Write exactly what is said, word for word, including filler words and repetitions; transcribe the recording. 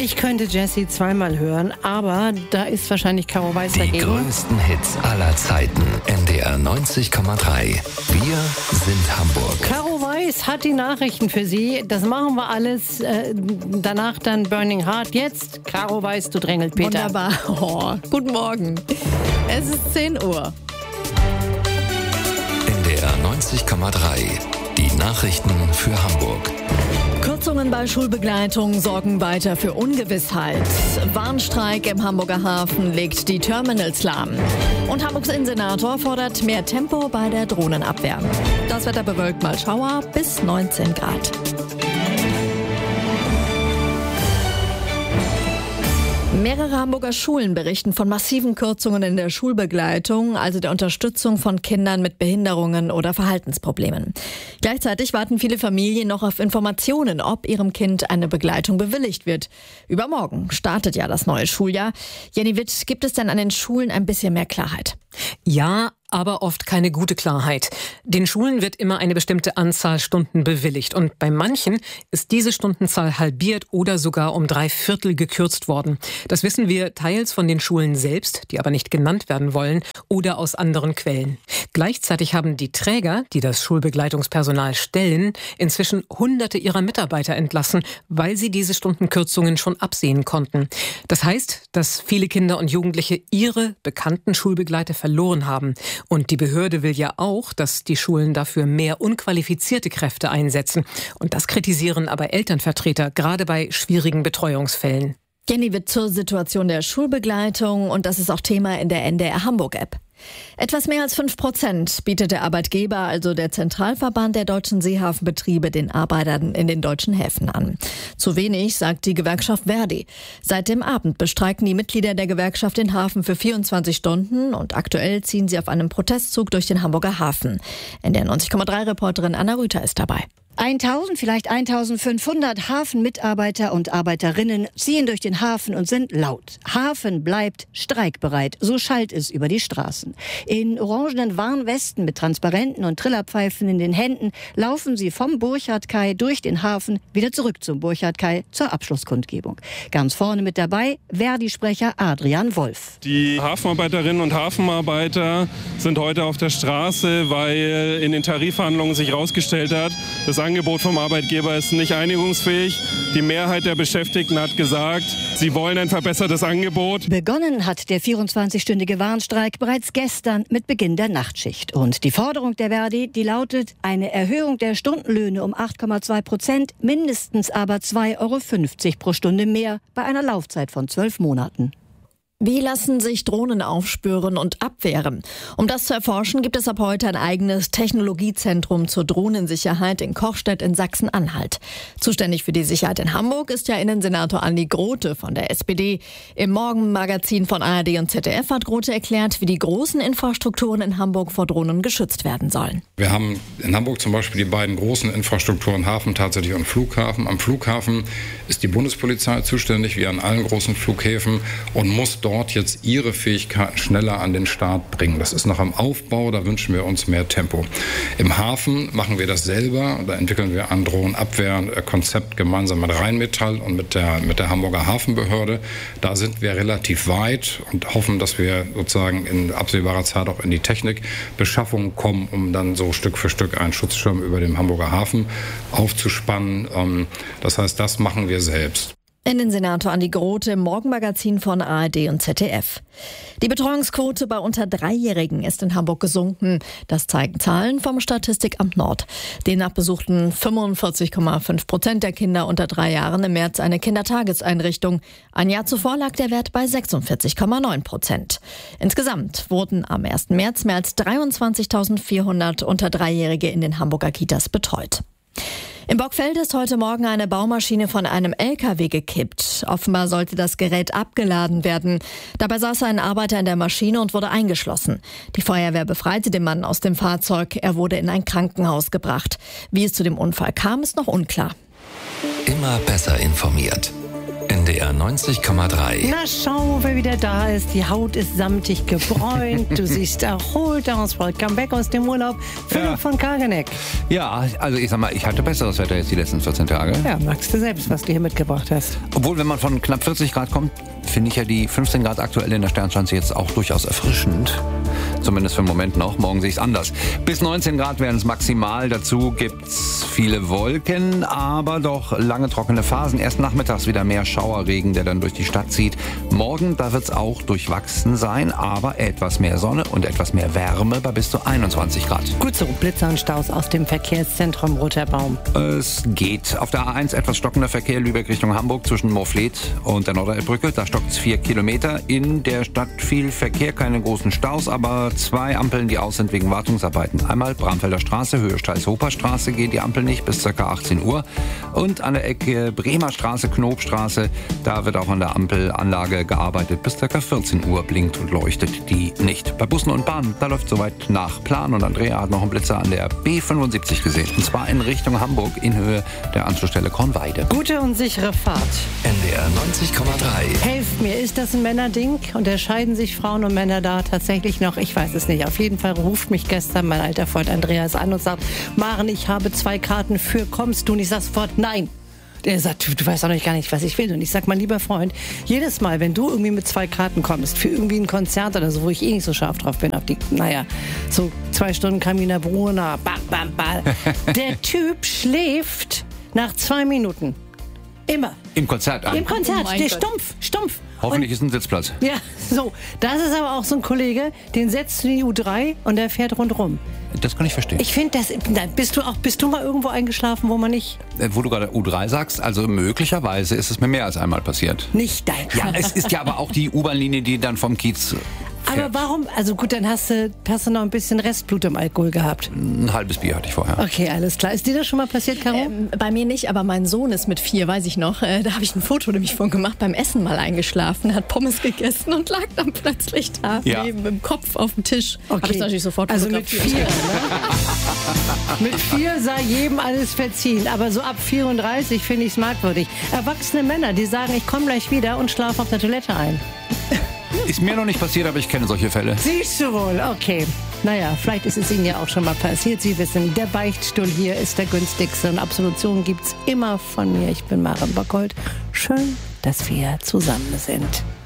Ich könnte Jessie zweimal hören, aber da ist wahrscheinlich Caro Weiß Die dagegen. größten Hits aller Zeiten. N D R neunzig Komma drei. Wir sind Hamburg. Caro Weiß hat die Nachrichten für Sie. Das machen wir alles. Äh, danach dann Burning Heart. Jetzt Caro Weiß, du drängelt Peter. Wunderbar. Oh, guten Morgen. Es ist zehn Uhr. N D R neunzig Komma drei. Die Nachrichten für Hamburg. Kürzungen bei Schulbegleitung sorgen weiter für Ungewissheit. Warnstreik im Hamburger Hafen legt die Terminals lahm. Und Hamburgs Innensenator fordert mehr Tempo bei der Drohnenabwehr. Das Wetter bewölkt mal Schauer bis neunzehn Grad. Mehrere Hamburger Schulen berichten von massiven Kürzungen in der Schulbegleitung, also der Unterstützung von Kindern mit Behinderungen oder Verhaltensproblemen. Gleichzeitig warten viele Familien noch auf Informationen, ob ihrem Kind eine Begleitung bewilligt wird. Übermorgen startet ja das neue Schuljahr. Jenny Witt, gibt es denn an den Schulen ein bisschen mehr Klarheit? Ja, aber oft keine gute Klarheit. Den Schulen wird immer eine bestimmte Anzahl Stunden bewilligt und bei manchen ist diese Stundenzahl halbiert oder sogar um drei Viertel gekürzt worden. Das wissen wir teils von den Schulen selbst, die aber nicht genannt werden wollen, oder aus anderen Quellen. Gleichzeitig haben die Träger, die das Schulbegleitungspersonal stellen, inzwischen Hunderte ihrer Mitarbeiter entlassen, weil sie diese Stundenkürzungen schon absehen konnten. Das heißt, dass viele Kinder und Jugendliche ihre bekannten Schulbegleiter verloren haben. Und die Behörde will ja auch, dass die Schulen dafür mehr unqualifizierte Kräfte einsetzen. Und das kritisieren aber Elternvertreter, gerade bei schwierigen Betreuungsfällen. Jenny Witt zur Situation der Schulbegleitung, und das ist auch Thema in der N D R Hamburg-App. Etwas mehr als fünf Prozent bietet der Arbeitgeber, also der Zentralverband der deutschen Seehafenbetriebe, den Arbeitern in den deutschen Häfen an. Zu wenig, sagt die Gewerkschaft Verdi. Seit dem Abend bestreiken die Mitglieder der Gewerkschaft den Hafen für vierundzwanzig Stunden und aktuell ziehen sie auf einem Protestzug durch den Hamburger Hafen. N D R neunzig Komma drei Reporterin Anna Rüther ist dabei. tausend, vielleicht eintausendfünfhundert Hafenmitarbeiter und Arbeiterinnen ziehen durch den Hafen und sind laut. Hafen bleibt streikbereit, so schallt es über die Straßen. In orangenen Warnwesten mit Transparenten und Trillerpfeifen in den Händen laufen sie vom Burchardkai durch den Hafen wieder zurück zum Burchardkai zur Abschlusskundgebung. Ganz vorne mit dabei Verdi-Sprecher Adrian Wolf. Die Hafenarbeiterinnen und Hafenarbeiter sind heute auf der Straße, weil in den Tarifverhandlungen sich herausgestellt hat, das Angebot vom Arbeitgeber ist nicht einigungsfähig. Die Mehrheit der Beschäftigten hat gesagt, sie wollen ein verbessertes Angebot. Begonnen hat der vierundzwanzigstündige Warnstreik bereits gestern mit Beginn der Nachtschicht. Und die Forderung der Verdi, die lautet eine Erhöhung der Stundenlöhne um acht Komma zwei Prozent, mindestens aber zwei Euro fünfzig pro Stunde mehr bei einer Laufzeit von zwölf Monaten. Wie lassen sich Drohnen aufspüren und abwehren? Um das zu erforschen, gibt es ab heute ein eigenes Technologiezentrum zur Drohnensicherheit in Kochstedt in Sachsen-Anhalt. Zuständig für die Sicherheit in Hamburg ist ja Innensenator Andi Grote von der S P D. Im Morgenmagazin von A R D und Z D F hat Grote erklärt, wie die großen Infrastrukturen in Hamburg vor Drohnen geschützt werden sollen. Wir haben in Hamburg zum Beispiel die beiden großen Infrastrukturen, Hafen tatsächlich und Flughafen. Am Flughafen ist die Bundespolizei zuständig, wie an allen großen Flughäfen, und muss dort jetzt ihre Fähigkeiten schneller an den Start bringen. Das ist noch am Aufbau, da wünschen wir uns mehr Tempo. Im Hafen machen wir das selber, da entwickeln wir ein Drohnenabwehrkonzept gemeinsam mit Rheinmetall und mit der, mit der Hamburger Hafenbehörde. Da sind wir relativ weit und hoffen, dass wir sozusagen in absehbarer Zeit auch in die Technikbeschaffung kommen, um dann so Stück für Stück einen Schutzschirm über dem Hamburger Hafen aufzuspannen. Das heißt, das machen wir selbst. Innensenator Andi Grote im Morgenmagazin von A R D und Z D F. Die Betreuungsquote bei unter Dreijährigen ist in Hamburg gesunken. Das zeigen Zahlen vom Statistikamt Nord. Demnach besuchten fünfundvierzig Komma fünf Prozent der Kinder unter drei Jahren im März eine Kindertageseinrichtung. Ein Jahr zuvor lag der Wert bei sechsundvierzig Komma neun Prozent. Insgesamt wurden am ersten März mehr als dreiundzwanzigtausendvierhundert unter Dreijährige in den Hamburger Kitas betreut. Im Bockfeld ist heute Morgen eine Baumaschine von einem L K W gekippt. Offenbar sollte das Gerät abgeladen werden. Dabei saß ein Arbeiter in der Maschine und wurde eingeschlossen. Die Feuerwehr befreite den Mann aus dem Fahrzeug. Er wurde in ein Krankenhaus gebracht. Wie es zu dem Unfall kam, ist noch unklar. Immer besser informiert. N N D R neunzig Komma drei. Na schau, wer wieder da ist. Die Haut ist samtig gebräunt. Du siehst erholt aus. Welcome back aus dem Urlaub. Philipp Ja. von Kageneck. Ja, also ich sag mal, ich hatte besseres Wetter jetzt die letzten vierzehn Tage. Ja, magst du selbst, was du hier mitgebracht hast. Obwohl, wenn man von knapp vierzig Grad kommt, finde ich ja die fünfzehn Grad aktuell in der Sternschanze jetzt auch durchaus erfrischend. Zumindest für den Moment noch. Morgen sehe ich es anders. Bis neunzehn Grad werden es maximal. Dazu gibt's viele Wolken, aber doch lange trockene Phasen. Erst nachmittags wieder mehr Schauerregen, der dann durch die Stadt zieht. Morgen, da wird's auch durchwachsen sein, aber etwas mehr Sonne und etwas mehr Wärme bei bis zu einundzwanzig Grad. Gut so, Blitzer und Staus aus dem Verkehrszentrum Roter Baum. Es geht. Auf der A eins etwas stockender Verkehr Lübeck Richtung Hamburg zwischen Morfleet und der Norderelbbrücke. Da stockt's vier Kilometer. In der Stadt viel Verkehr, keine großen Staus, aber zwei Ampeln, die aus sind wegen Wartungsarbeiten. Einmal Bramfelder Straße, Höhe Steiß-Hoper Straße geht die Ampel nicht bis ca. achtzehn Uhr. Und an der Ecke Bremer Straße, Knobstraße, da wird auch an der Ampelanlage gearbeitet. Bis ca. vierzehn Uhr blinkt und leuchtet die nicht. Bei Bussen und Bahnen, da läuft soweit nach Plan. Und Andrea hat noch einen Blitzer an der B fünfundsiebzig gesehen. Und zwar in Richtung Hamburg in Höhe der Anschlussstelle Kornweide. Gute und sichere Fahrt. N D R neunzig Komma drei. Helft mir, ist das ein Männerding? Unterscheiden sich Frauen und Männer da tatsächlich noch? Ich weiß es nicht. Auf jeden Fall ruft mich gestern mein alter Freund Andreas an und sagt, Maren, ich habe zwei Karten für, kommst du? Und ich sag sofort, nein. Der sagt, du, du weißt doch noch gar nicht, was ich will. Und ich sag, mein lieber Freund, jedes Mal, wenn du irgendwie mit zwei Karten kommst, für irgendwie ein Konzert oder so, wo ich eh nicht so scharf drauf bin, auf die, naja, so zwei Stunden Carmina Burana, bam, bam, bam. Der Typ schläft nach zwei Minuten. Immer. Im Konzert an. Im Konzert, Oh mein der Gott. stumpf, stumpf. Hoffentlich ist ein Sitzplatz. Ja, so. Das ist aber auch so ein Kollege, den setzt du in die U drei und der fährt rundrum. Das kann ich verstehen. Ich finde das, na, bist du auch, bist du mal irgendwo eingeschlafen, wo man nicht, Äh, Wo du gerade U drei sagst, also möglicherweise ist es mir mehr als einmal passiert. nicht dein. Ja, es ist ja aber auch die U-Bahn-Linie, die dann vom Kiez fährt. Aber warum, also gut, dann hast du, hast du noch ein bisschen Restblut im Alkohol gehabt. Ein halbes Bier hatte ich vorher. Okay, alles klar. Ist dir das schon mal passiert, Caro? Ähm, bei mir nicht, aber mein Sohn ist mit vier, weiß ich noch. Äh, da habe ich ein Foto nämlich von gemacht, beim Essen mal eingeschlafen, hat Pommes gegessen und lag dann plötzlich da, Ja. neben dem Kopf auf dem Tisch. Okay. Habe ich natürlich sofort Also mit fotografiert. vier, ne? Mit vier sei jedem alles verziehen. Aber so ab vierunddreißig finde ich es merkwürdig. Erwachsene Männer, die sagen, ich komme gleich wieder und schlafe auf der Toilette ein. Ist mir noch nicht passiert, aber ich kenne solche Fälle. Siehst du wohl, okay. Naja, vielleicht ist es Ihnen ja auch schon mal passiert. Sie wissen, der Beichtstuhl hier ist der günstigste und Absolution gibt's immer von mir. Ich bin Maren Bockholt. Schön, dass wir zusammen sind.